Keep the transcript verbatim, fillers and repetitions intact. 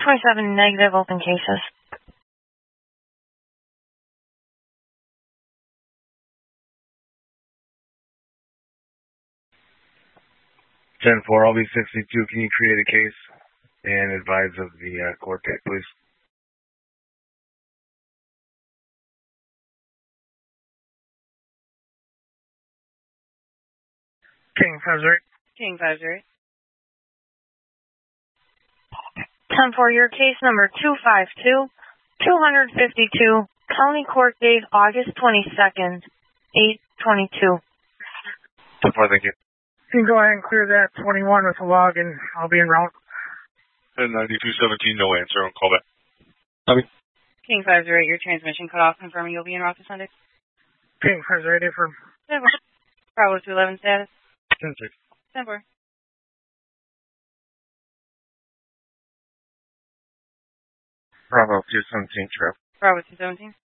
twenty-seven negative open cases. ten four, I'll be sixty-two. Can you create a case and advise of the uh, court date, please? King five zero eight. King five zero eight. ten four, your case number two five two, two fifty-two, county court date August twenty-second, eight twenty-two. ten four, thank you. You can go ahead and clear that twenty-one with a log, and I'll be en route. And ninety-two seventeen, no answer. I'll call back. Copy. King five zero eight, your transmission cut off, confirming you'll be en route to Sunday. King five zero eight, affirm. Bravo two eleven status. ten six. ten four. Bravo two seventeen, trip. Bravo two seventeen.